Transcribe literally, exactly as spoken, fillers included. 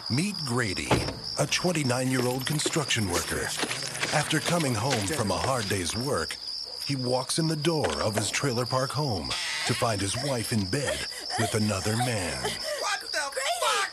Meet Grady, a twenty-nine-year-old construction worker. After coming home from a hard day's work, he walks in the door of his trailer park home to find his wife in bed with another man.